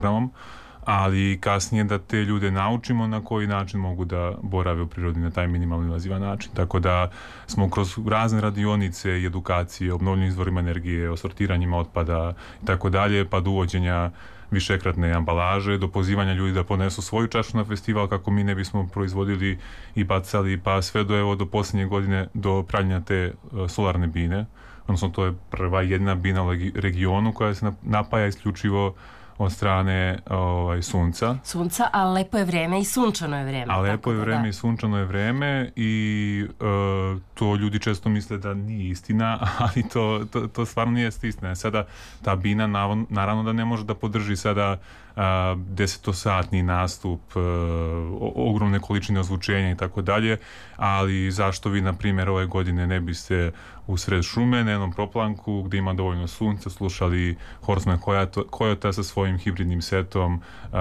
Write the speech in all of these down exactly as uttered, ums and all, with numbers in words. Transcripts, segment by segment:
programom, ali kasnije da te ljude naučimo na koji način mogu da borave u prirodi na taj minimalno invazivan način. Tako da smo kroz razne radionice i edukacije, obnovljivim izvorima energije, o sortiranjima otpada i tako dalje, pa do uvođenja višekratne ambalaže, do pozivanja ljudi da ponesu svoju čašu na festival kako mi ne bismo proizvodili i bacali, pa sve do, evo, do posljednje godine do pravljenja te uh, solarne bine. Odnosno, to je prva jedna bina u regionu koja se napaja isključivo od strane ovaj, sunca. Sunca, a lepo je vreme i sunčano je vreme. A lepo je da, vreme da. i sunčano je vreme i uh, to ljudi često misle da nije istina, ali to, to, to stvarno nije istina. Sada ta bina naravno da ne može da podrži sada uh, desetosatni nastup, uh, ogromne količine ozvučenja i tako dalje, ali zašto vi, na primjer, ove godine ne biste u sred šume, na jednom proplanku gdje ima dovoljno sunca, slušali Horseman Kojota sa svojim hibridnim setom uh,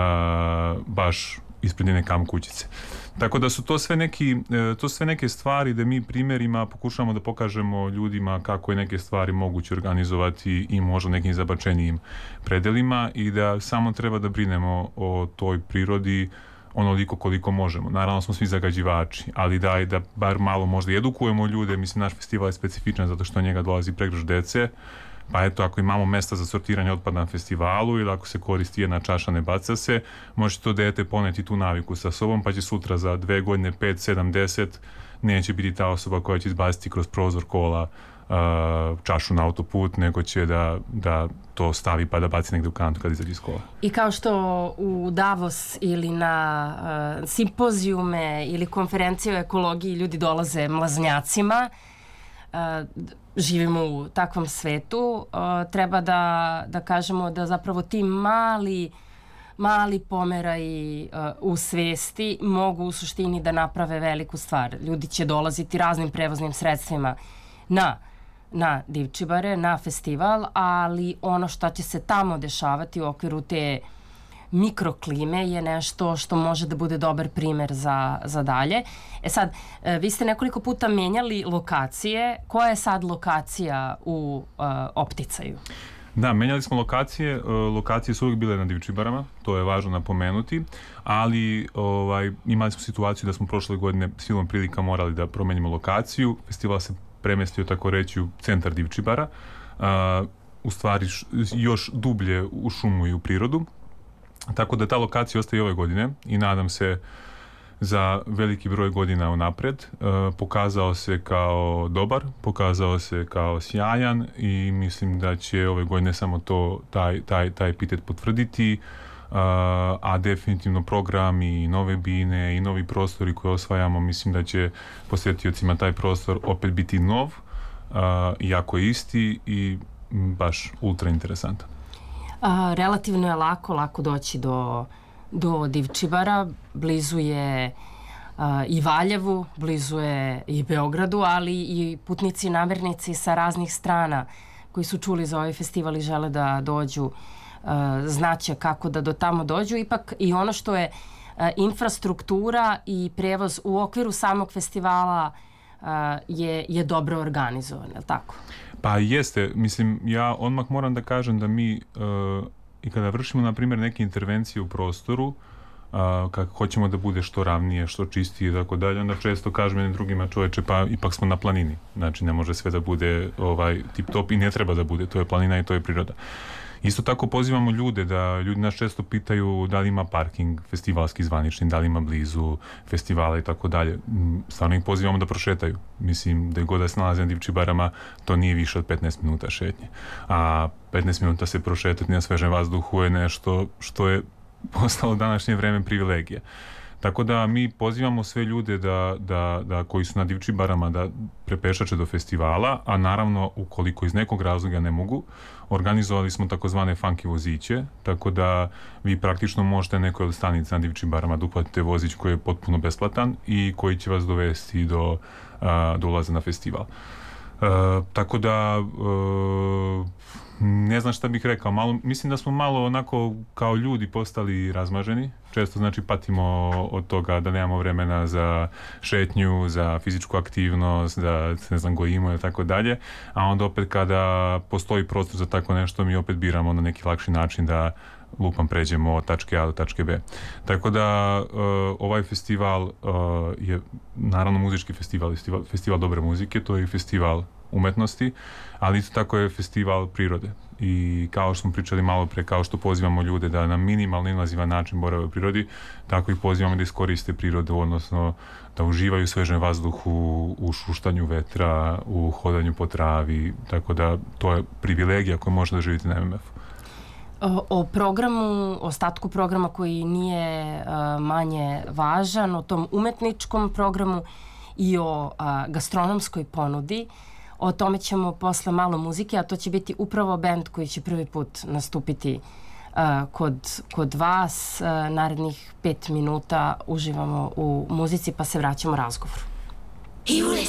baš ispred njene kam kućice. Tako da su to sve, neki, to sve neke stvari da mi primjerima pokušamo da pokažemo ljudima kako je neke stvari moguće organizovati i možda nekim zabačenijim predelima i da samo treba da brinemo o toj prirodi onoliko koliko možemo. Naravno smo svi zagađivači, ali daj da bar malo možda edukujemo ljude. Mislim, naš festival je specifičan zato što njega dolazi pregršt dece, pa eto, ako imamo mesta za sortiranje otpada na festivalu ili ako se koristi jedna čaša, ne baca se, može to dete poneti tu naviku sa sobom, pa će sutra za dve godine, pet, sedam, deset, neće biti ta osoba koja će izbaciti kroz prozor kola uh, čašu na autoput, nego će da, da to stavi pa da baci negdje u kantu kad izađe iz kola. I kao što u Davos ili na uh, simpozijume ili konferencije o ekologiji ljudi dolaze mlaznjacima, uh, živimo u takvom svetu, uh, treba da, da kažemo da zapravo ti mali mali pomeraji uh, u svesti mogu u suštini da naprave veliku stvar. Ljudi će dolaziti raznim prevoznim sredstvima na, na Divčibare, na festival, ali ono što će se tamo dešavati u okviru te mikroklime je nešto što može da bude dobar primer za, za dalje. E sad, vi ste nekoliko puta menjali lokacije. Koja je sad lokacija u uh, Opticaju? Da, menjali smo lokacije. Lokacije su uvijek bile na Divčibarama, to je važno napomenuti, ali ovaj, imali smo situaciju da smo prošle godine silom prilika morali da promenimo lokaciju. Festival se premestio, tako reći, u centar Divčibara, uh, u stvari š, još dublje u šumu i u prirodu. Tako da ta lokacija ostaje ove godine i nadam se za veliki broj godina unapred. E, pokazao se kao dobar, pokazao se kao sjajan i mislim da će ove godine samo to, taj, taj, taj epitet potvrditi, uh, a definitivno program i nove bine i novi prostori koje osvajamo, mislim da će posjetiocima taj prostor opet biti nov, uh, jako isti i baš ultra interesantan. A, relativno je lako, lako doći do, do Divčibara, blizu je a, i Valjevu, blizu je i Beogradu, ali i putnici i namernici sa raznih strana koji su čuli za ovaj festival i žele da dođu, a, znaće kako da do tamo dođu. Ipak i ono što je a, infrastruktura i prevoz u okviru samog festivala a, je, je dobro organizovan, je li tako? Pa jeste, mislim, ja odmah moram da kažem da mi uh, i kada vršimo, na primjer, neke intervencije u prostoru, uh, kako hoćemo da bude što ravnije, što čistije i tako dalje, onda često kažem jednim drugima, čoveče, pa ipak smo na planini. Znači, ne može sve da bude ovaj, tip top i ne treba da bude, to je planina i to je priroda. Isto tako pozivamo ljude da, ljudi nas često pitaju da li ima parking festivalski zvanični, da li ima blizu festivala i tako dalje. Stvarno ih pozivamo da prošetaju. Mislim da je god da se nalaze na Divčibarama, to nije više od petnaest minuta šetnje. A petnaest minuta se prošetati na svežem vazduhu je nešto što je postalo današnje vreme privilegije. Tako da mi pozivamo sve ljude da, da, da koji su na Divčibarama da prepešače do festivala, a naravno ukoliko iz nekog razloga ne mogu, organizovali smo takozvane funky voziće, tako da vi praktično možete nekoj od stanica na Divčibarama da uplatite vozić koji je potpuno besplatan i koji će vas dovesti do, a, do ulaza na festival. A, tako da a, ne znam šta bih rekao, malo, mislim da smo malo onako kao ljudi postali razmaženi, često znači patimo od toga da nemamo vremena za šetnju, za fizičku aktivnost, da se ne znam gojimo i tako dalje, a onda opet kada postoji prostor za tako nešto mi opet biramo na neki lakši način da lupam pređemo od tačke A do tačke B. Tako da uh, ovaj festival uh, je naravno muzički festival, festival, festival dobre muzike, to je i festival umetnosti, ali isto tako je festival prirode. I kao što smo pričali malo pre, kao što pozivamo ljude da na minimalno invazivan način borave u prirodi, tako i pozivamo da iskoriste prirodu, odnosno da uživaju svežem vazduhu, u šuštanju vetra, u hodanju po travi, tako da to je privilegija koju možete da živite na M M F-u. O, o programu, ostatku programa koji nije uh, manje važan, o tom umetničkom programu i o uh, gastronomskoj ponudi. O tome ćemo posle malo muzike, a to će biti upravo bend koji će prvi put nastupiti uh, kod, kod vas. Uh, narednih pet minuta uživamo u muzici pa se vraćamo razgovoru. I